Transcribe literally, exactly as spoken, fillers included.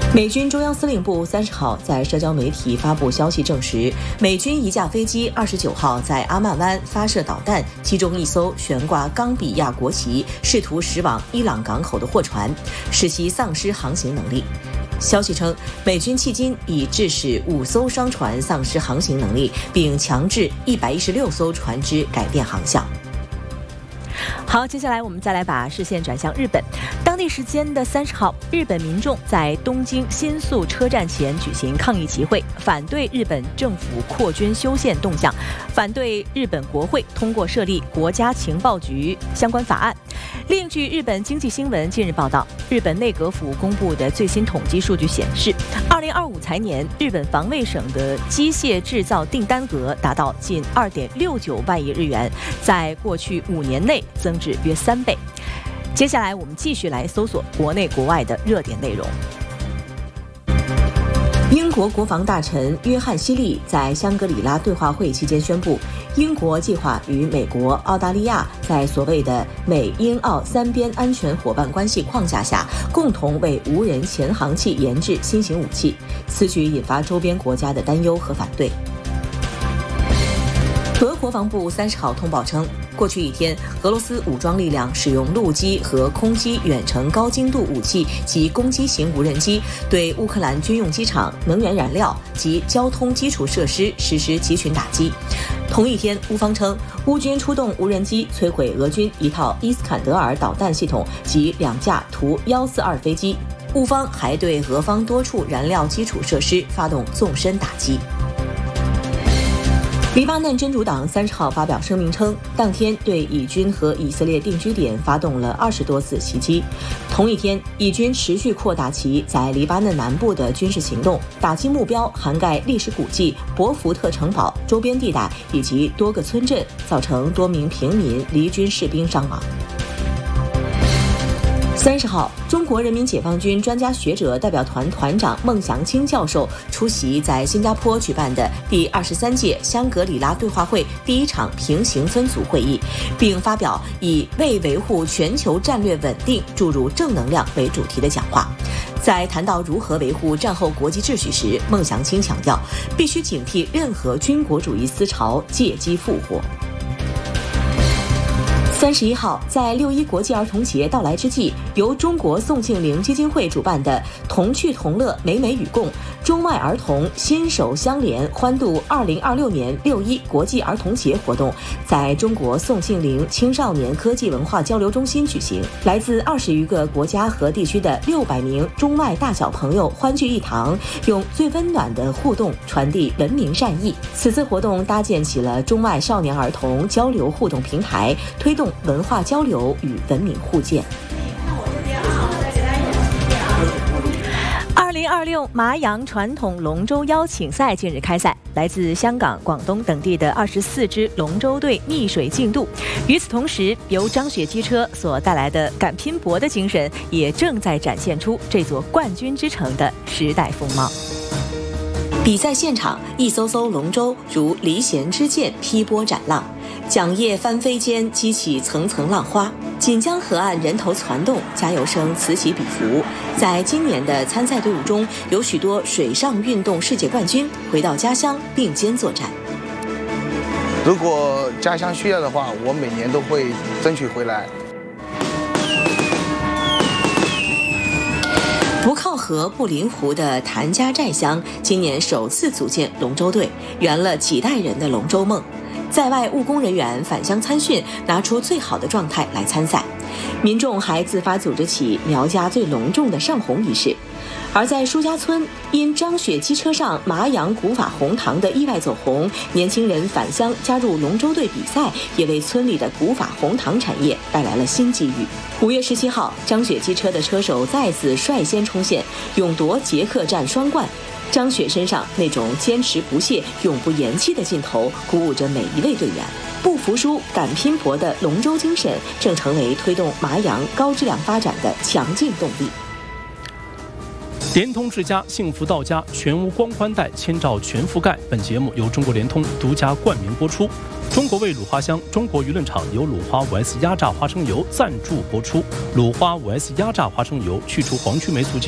美军中央司令部三十号在社交媒体发布消息，证实美军一架飞机二十九号在阿曼湾发射导弹，击中一艘悬挂冈比亚国旗、试图驶往伊朗港口的货船，使其丧失航行能力。消息称，美军迄今已致使五艘商船丧失航行能力，并强制一百一十六艘船只改变航向。 好，接下来我们再来把视线转向日本。当地时间的三十号，日本民众在东京新宿车站前举行抗议集会，反对日本政府扩军修宪动向，反对日本国会通过设立国家情报局相关法案。另据日本经济新闻近日报道，日本内阁府公布的最新统计数据显示，二零二五财年日本防卫省的机械制造订单额达到近二点六九万亿日元，在过去五年内增至约三倍。接下来我们继续来搜索国内国外的热点内容。 英国国防大臣约翰希利在香格里拉对话会期间宣布，英国计划与美国、澳大利亚在所谓的美英澳三边安全伙伴关系框架下，共同为无人潜航器研制新型武器。此举引发周边国家的担忧和反对。俄国防部三十号通报称，过去一天，俄罗斯武装力量使用陆基和空基远程高精度武器及攻击型无人机，对乌克兰军用机场、能源燃料及交通基础设施实施集群打击。同一天，乌方称，乌军出动无人机摧毁俄军一套伊斯坎德尔导弹系统及两架图一四二飞机。乌方还对俄方多处燃料基础设施发动纵深打击。黎巴嫩真主党三十号发表声明称，当天对以军和以色列定居点发动了二十多次袭击。同一天，以军持续扩大其在黎巴嫩南部的军事行动，打击目标涵盖历史古迹博福特城堡周边地带以及多个村镇，造成多名平民、离军士兵伤亡。三十号，中国人民解放军专家学者代表团团长孟祥青教授出席在新加坡举办的第二十三届香格里拉对话会第一场平行分组会议，并发表以为维护全球战略稳定注入正能量为主题的讲话。在谈到如何维护战后国际秩序时，孟祥青强调，必须警惕任何军国主义思潮借机复活。三十一号，在六一国际儿童节到来之际，由中国宋庆龄基金会主办的“童趣同乐，美美与共”中外儿童携手相连，欢度二零二六年六一国际儿童节活动，在中国宋庆龄青少年科技文化交流中心举行。来自二十余个国家和地区的六百名中外大小朋友欢聚一堂，用最温暖的互动传递文明善意。此次活动搭建起了中外少年儿童交流互动平台，推动文化交流与文明互鉴。 二零二六麻阳传统龙舟邀请赛近日开赛，来自香港、广东等地的二十四支龙舟队逆水竞渡。与此同时，由张雪机车所带来的敢拼搏的精神，也正在展现出这座冠军之城的时代风貌。比赛现场，一艘艘龙舟如离弦之箭劈波斩浪，桨叶翻飞间激起层层浪花。锦江河岸人头攒动，加油声此起彼伏。在今年的参赛队伍中，有许多水上运动世界冠军回到家乡并肩作战。 如果家乡需要的话，我每年都会争取回来。 不靠河不临湖的谭家寨乡，今年首次组建龙舟队，圆了几代人的龙舟梦。在外务工人员返乡参训，拿出最好的状态来参赛。民众还自发组织起苗家最隆重的上红仪式。而在舒家村，因张雪机车上麻阳古法红糖的意外走红，年轻人返乡加入龙舟队比赛，也为村里的古法红糖产业带来了新机遇。五月十七号，张雪机车的车手再次率先冲线，勇夺捷克站双冠。张雪身上那种坚持不懈、永不言弃的劲头，鼓舞着每一位队员。不服输、敢拼搏的龙舟精神，正成为推动麻阳高质量发展的强劲动力。 联通之家，幸福到家，全屋光宽带，千兆全覆盖。本节目由中国联通独家冠名播出。中国味卤花香，中国舆论场由鲁花五 S 压榨花生油赞助播出。鲁花五 S 压榨花生油去除黄曲霉素。